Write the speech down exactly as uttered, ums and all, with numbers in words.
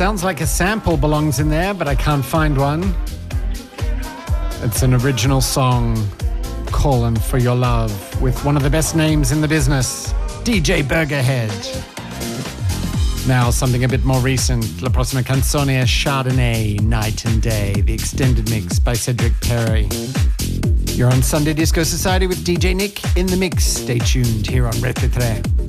sounds like a sample belongs in there, but I can't find one. It's an original song, Calling for Your Love, with one of the best names in the business, D J Burgerhead. Now, something a bit more recent. La prossima canzone è Chardonnay, Night and Day, the extended mix by Cedric Perry. You're on Sunday Disco Society with D J Nick in the mix. Stay tuned here on Red three.